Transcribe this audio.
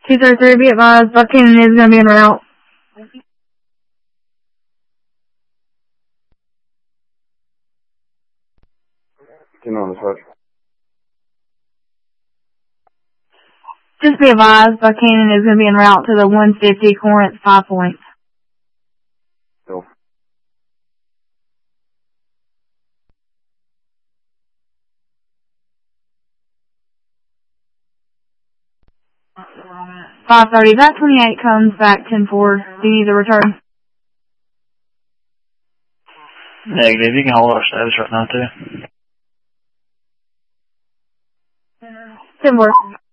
233, be advised, Buck Cannon is going to be en route. On the switch. Just be advised, Buck Cannon is going to be en route to the 150 Corinth 5 points. Cool. .530, that 28 comes back 10-4. Do you need the return? Negative. You can hold our status right now, too. 10-4.